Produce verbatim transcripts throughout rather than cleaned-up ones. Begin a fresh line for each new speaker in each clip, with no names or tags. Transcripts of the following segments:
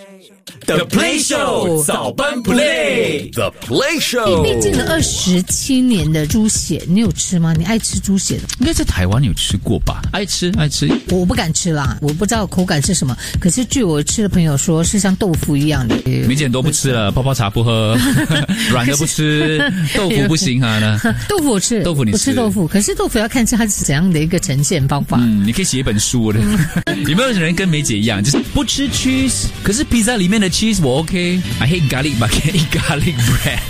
The Play Show 早班 Play The Play Show。
毕竟了二十七年的猪血，你有吃吗？你爱吃猪血的？
应该在台湾有吃过吧？爱吃爱吃。
我不敢吃啦，我不知道口感是什么。可是据我吃的朋友说，是像豆腐一样的。
梅姐都不吃了，泡泡茶不喝，软的不吃，豆腐不行啊呢。
豆腐我吃，
豆腐你吃，
我吃豆腐，可是豆腐要看它是怎样的一个呈现方法。
嗯，你可以写一本书的。有没有人跟梅姐一样，就是不吃 cheese， 可是披萨里面的 cheese 我 OK。I hate garlic, but I can eat garlic bread 。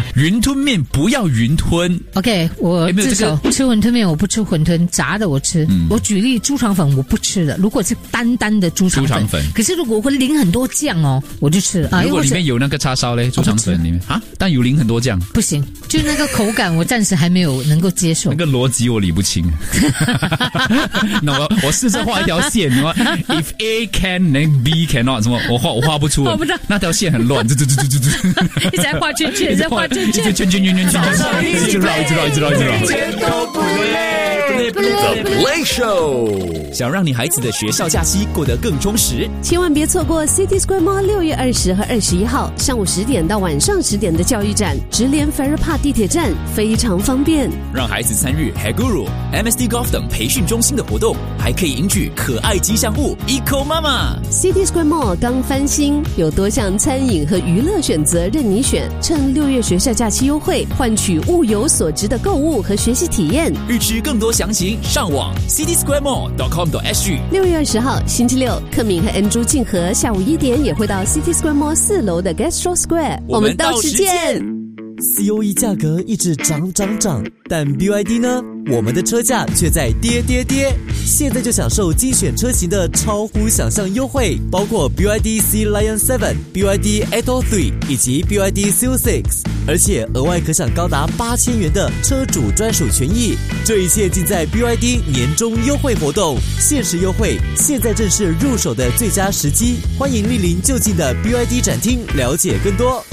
云吞面不要云吞。
OK， 我自首、这个、吃馄饨面我不吃馄饨，炸的我吃。嗯、我举例，猪肠粉我不吃的。如果是单单的猪肠粉，猪肠粉可是如果我会淋很多酱哦，我就吃了啊。
如果里面有那个叉烧嘞，猪肠粉里面啊，但有淋很多酱，
不行，就是那个口感我暂时还没有能够接受。
那个逻辑我理不清。那我我试着画一条线，什么 if A can then B cannot， 什么我画我画不出了，那条线很乱，
一直在画圈圈，一直在画圈圈，
一直圈圈圈圈圈圈，一直绕，一直绕，一直绕，一直绕。
一天都不累。The Play Show，
想让你孩子的学校假期过得更充实，千万别错过 City Square Mall 六月二十和二十一号上午十点到晚上十点的教育展，直连 Farrer Park 地铁站，非常方便。让孩子参与 Haguru、M S D Golf 等培训中心的活动，还可以赢取可爱吉祥物 Eco Mama。City Square Mall 刚翻新，有多项餐饮和娱乐选择任你选。趁六月学校假期优惠，换取物有所值的购物和学习体验。
预知更多详情，上网 city square mall dot com dot s g。
六月二十号星期六，克敏和 Andrew 静和下午一点也会到 City Square Mall 四楼的 Gastro Square， 我们到时见。
C O E 价格一直涨涨涨，但 B Y D 呢？我们的车价却在跌跌跌。现在就享受精选车型的超乎想象优惠，包括 B Y D C Lion 七、B Y D eight oh three 以及 B Y D C O six， 而且额外可享高达八千元的车主专属权益。这一切尽在 B Y D 年终优惠活动，限时优惠，现在正是入手的最佳时机。欢迎莅临就近的 B Y D 展厅，了解更多。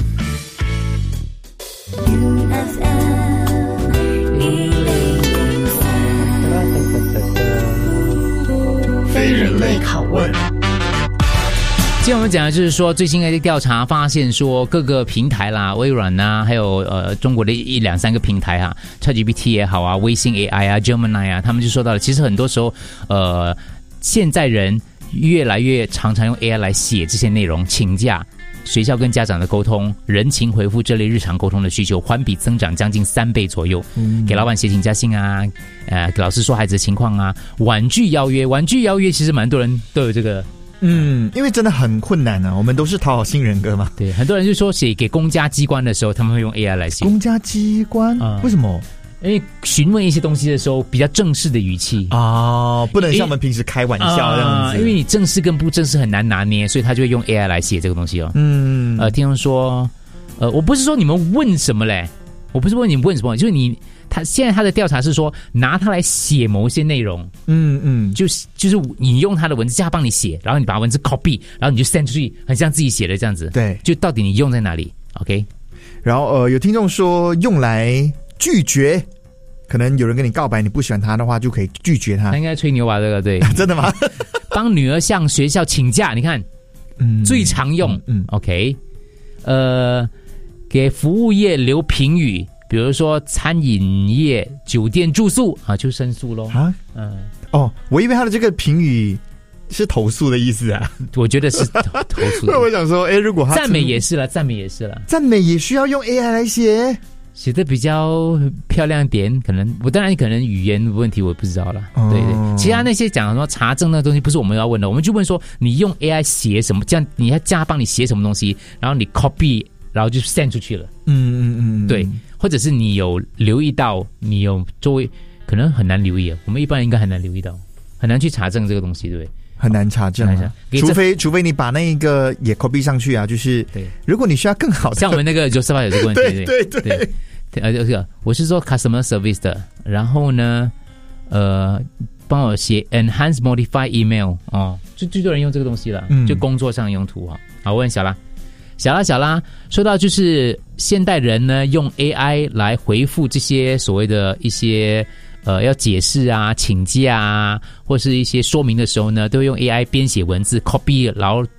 非人类拷问。
今天我们讲的就是说，最新的调查发现说，各个平台啦，微软啊，还有呃中国的一两三个平台啊 ，ChatGPT 也好啊，微信 A I 啊 ，Gemini 啊，他们就说到了，其实很多时候，呃，现在人越来越常常用 A I 来写这些内容，请假。学校跟家长的沟通、人情回复这类日常沟通的需求，环比增长将近三倍左右。嗯、给老板写请假信啊，呃，给老师说孩子的情况啊，婉拒邀约，婉拒邀约，其实蛮多人都有这个。
嗯，因为真的很困难啊，我们都是讨好型人格嘛。
对，很多人就说写给公家机关的时候，他们会用 A I 来写。
公家机关？嗯、为什么？
因为询问一些东西的时候，比较正式的语气
哦，不能像我们平时开玩笑这样子。
因为你正式跟不正式很难拿捏，所以他就会用 A I 来写这个东西哦。嗯，呃，听说，呃，我不是说你们问什么嘞，我不是问你们问什么，就是你他现在他的调查是说拿它来写某些内容。嗯嗯，就是就是你用他的文字，叫他帮你写，然后你把文字 copy， 然后你就 send 出去，很像自己写的这样子。
对，
就到底你用在哪里 ？OK。
然后呃，有听众说用来拒绝，可能有人跟你告白，你不喜欢他的话，就可以拒绝他。
他应该吹牛吧？这个对，
真的吗？
帮女儿向学校请假，你看，嗯，最常用，嗯, 嗯 ，OK， 呃，给服务业留评语，比如说餐饮业、酒店住宿啊，就申诉咯。啊，
嗯，哦，我以为他的这个评语是投诉的意思啊，
我觉得是投诉的。
我想说，哎，如果他
赞美也是了，赞美也是了，
赞美也需要用 A I 来写。
写的比较漂亮点，可能我当然可能语言问题我不知道了，哦、对对，其他那些讲什么查证那东西不是我们要问的，我们就问说你用 A I 写什么，这样你要叫他帮你写什么东西，然后你 copy， 然后就 send 出去了，嗯嗯嗯，对，或者是你有留意到，你有作为可能很难留意，我们一般人应该很难留意到，很难去查证这个东西，对不对？
很难查证、啊，除非除非你把那个也 copy 上去啊，就是对，如果你需要更好的，
像我们那个 Joseph 有这个问题，
对对 对, 对,
对呃，这个我是做 customer service 的，然后呢，呃，帮我写 enhance modify email 哦，就最多人用这个东西了，嗯、就工作上用途啊。好，我问小拉，小拉小拉，说到就是现代人呢用 A I 来回复这些所谓的一些。呃，要解释啊、请假啊，或是一些说明的时候呢，都会用 A I 编写文字 copy， 然后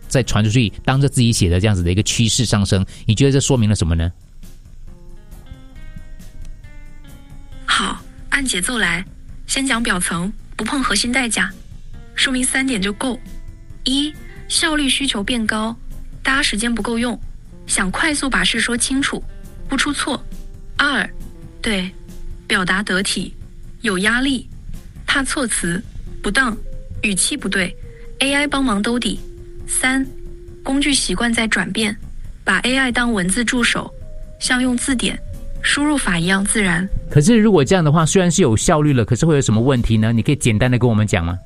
再传出去，当着自己写的这样子的一个趋势上升，你觉得这说明了什么呢？
好，按节奏来，先讲表层，不碰核心代价，说明三点就够。一，效率需求变高，大家时间不够用，想快速把事说清楚，不出错。二，对，表达得体，有压力，怕措辞不当，语气不对 ，A I 帮忙兜底。三，工具习惯在转变，把 A I 当文字助手，像用字典、输入法一样自然。
可是如果这样的话，虽然是有效率了，可是会有什么问题呢？你可以简单的跟我们讲吗？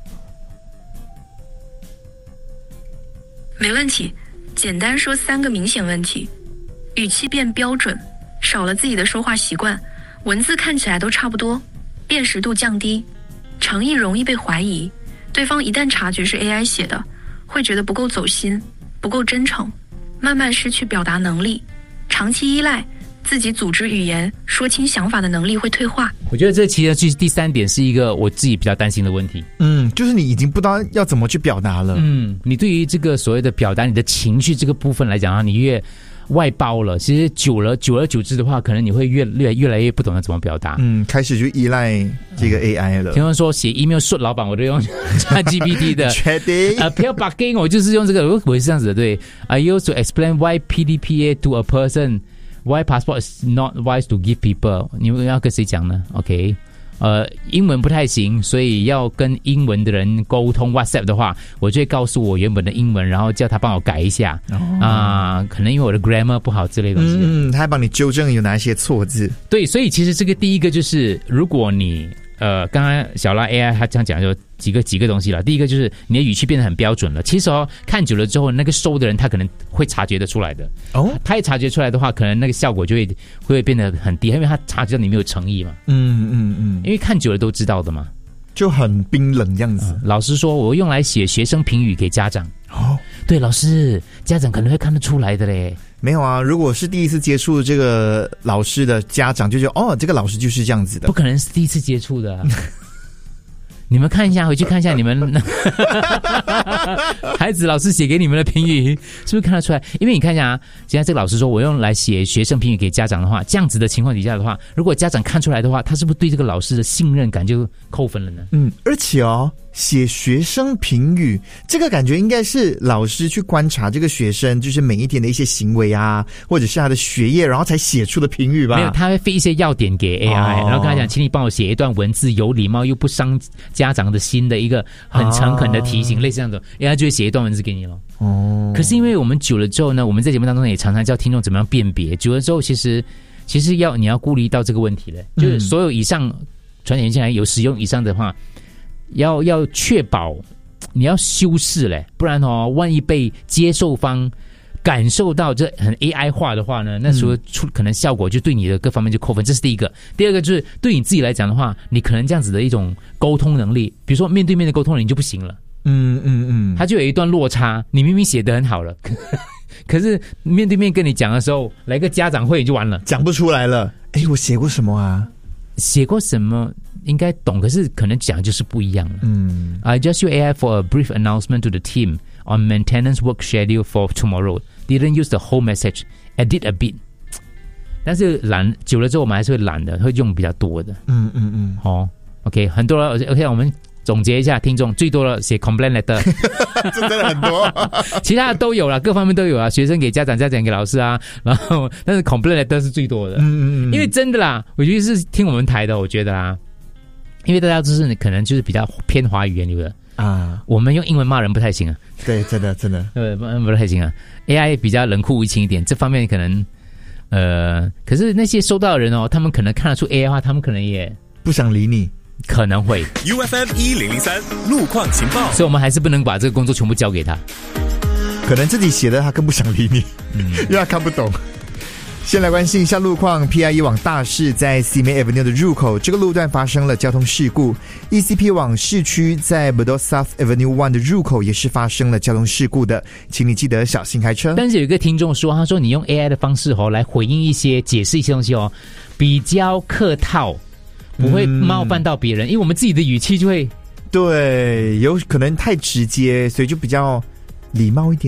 没问题，简单说三个明显问题：语气变标准，少了自己的说话习惯，文字看起来都差不多，辨识度降低，诚意容易被怀疑，对方一旦察觉是 A I 写的，会觉得不够走心，不够真诚，慢慢失去表达能力，长期依赖自己组织语言说清想法的能力会退化。
我觉得这其实第三点是一个我自己比较担心的问题。
嗯，就是你已经不知道要怎么去表达了。
嗯，你对于这个所谓的表达你的情绪这个部分来讲啊，你越外包了，其实久了久而久之的话，可能你会越越越来越不懂得怎么表达。
嗯，开始就依赖这个 A I 了。
听说写 email 说老板，我都用 ChatGPT 的。
确定？
呃，不要 bugging， 我就是用这个，我也是这样子的。对 ，I used to explain why P D P A to a person。Why passport is not wise to give people？ 你们要跟谁讲呢 ？OK， 呃，英文不太行，所以要跟英文的人沟通 WhatsApp 的话，我就会告诉我原本的英文，然后叫他帮我改一下啊、哦呃，可能因为我的 grammar 不好之类的东西。
嗯，他还帮你纠正有哪一些错字。
对，所以其实这个第一个就是，如果你呃，刚刚小拉 A I 他这样讲就几个几个东西了。第一个就是你的语气变得很标准了。其实哦，看久了之后，那个收的人他可能会察觉得出来的。哦，他一察觉出来的话，可能那个效果就会会变得很低，因为他察觉到你没有诚意嘛。嗯嗯嗯，因为看久了都知道的嘛，
就很冰冷这样子。
嗯、老师说，我用来写学生评语给家长。哦，对，老师，家长可能会看得出来的嘞。
没有啊，如果是第一次接触这个老师的家长，就觉得哦，这个老师就是这样子的。
不可能是第一次接触的、啊。你们看一下，回去看一下你们孩子老师写给你们的评语，是不是看得出来？因为你看一下啊，现在这个老师说我用来写学生评语给家长的话，这样子的情况底下的话，如果家长看出来的话，他是不是对这个老师的信任感就扣分了呢？
嗯，而且哦，写学生评语这个感觉应该是老师去观察这个学生，就是每一天的一些行为啊，或者是他的学业，然后才写出的评语吧。
没有，他会飞一些要点给 A I，、哦、然后跟他讲，请你帮我写一段文字，有礼貌又不伤家长的心的一个很诚恳的提醒，哦、类似这样的 A I 就会写一段文字给你了。哦，可是因为我们久了之后呢，我们在节目当中也常常教听众怎么样辨别。久了之后，其实其实要你要顾虑到这个问题的，就是所有以上传简讯来有使用以上的话，要要确保你要修饰嘞，不然哦，万一被接受方感受到这很 A I 化的话呢，那时候出可能效果就对你的各方面就扣分，这是第一个。第二个就是对你自己来讲的话，你可能这样子的一种沟通能力，比如说面对面的沟通能力就不行了。嗯嗯嗯，他就有一段落差，你明明写得很好了，可是面对面跟你讲的时候，来个家长会就完了，
讲不出来了。哎，我写过什么啊？
写过什么？应该懂，可是可能讲就是不一样了。嗯 I just use A I for a brief announcement to the team on maintenance work schedule for tomorrow. Didn't use the whole message. Edit a bit. 但是懒久了之后，我们还是会懒的，会用比较多的。嗯嗯嗯。哦 ，OK， 很多了。OK， 我们总结一下，听众最多了写 complaint letter，
这真的很多。
其他的都有了，各方面都有啊，学生给家长，家长给老师啊，然后但是 complaint letter 是最多的。嗯嗯嗯。因为真的啦，我觉得是听我们台的，我觉得啦。因为大家就是可能就是比较偏华语言，对不对啊？我们用英文骂人不太行啊。
对，真的真的，
对，不不太行啊。A I 比较冷酷无情一点，这方面可能呃，可是那些收到的人哦，他们可能看得出 A I 的话，他们可能也
不想理你，
可能会。
U F M 一零零三路况情报，
所以我们还是不能把这个工作全部交给他。
可能自己写的他更不想理你，嗯、因为他看不懂。先来关心一下路况 ，P I E 往大市在 Simei Avenue 的入口，这个路段发生了交通事故 ；E C P 往市区在 Bedok South Avenue One 的入口也是发生了交通事故的，请你记得小心开车。
但是有一个听众说，他说你用 A I 的方式哦来回应一些、解释一些东西哦，比较客套，不会冒犯到别人，嗯、因为我们自己的语气就会
对，有可能太直接，所以就比较礼貌一点。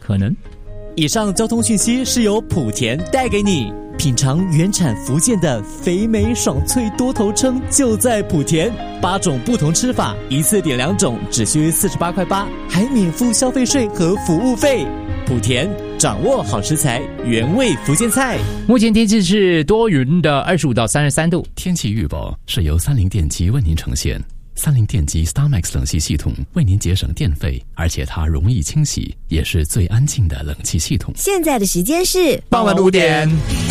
可能。
以上交通讯息是由莆田带给你。品尝原产福建的肥美爽脆多头鲭，就在莆田。八种不同吃法，一次点两种，只需四十八块八，还免付消费税和服务费。莆田，掌握好食材，原味福建菜。
目前天气是多云的，二十五到三十三度。
天气预报是由三菱电机为您呈现。三菱电机 StarMax 冷气系统为您节省电费，而且它容易清洗，也是最安静的冷气系统。
现在的时间是
傍晚五点。